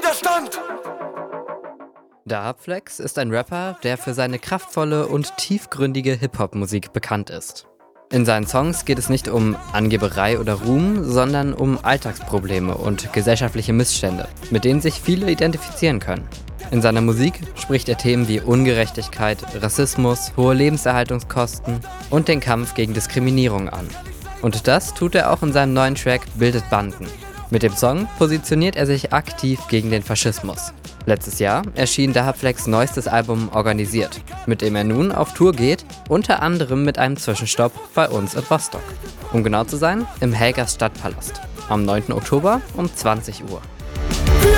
Widerstand! Dahab-Flex ist ein Rapper, der für seine kraftvolle und tiefgründige Hip-Hop-Musik bekannt ist. In seinen Songs geht es nicht um Angeberei oder Ruhm, sondern um Alltagsprobleme und gesellschaftliche Missstände, mit denen sich viele identifizieren können. In seiner Musik spricht er Themen wie Ungerechtigkeit, Rassismus, hohe Lebenserhaltungskosten und den Kampf gegen Diskriminierung an. Und das tut er auch in seinem neuen Track Bildet Banden. Mit dem Song positioniert er sich aktiv gegen den Faschismus. Letztes Jahr erschien Dahab-Flex' neuestes Album Organisiert, mit dem er nun auf Tour geht, unter anderem mit einem Zwischenstopp bei uns in Rostock. Um genau zu sein, im Helgers Stadtpalast, am 9. Oktober um 20 Uhr.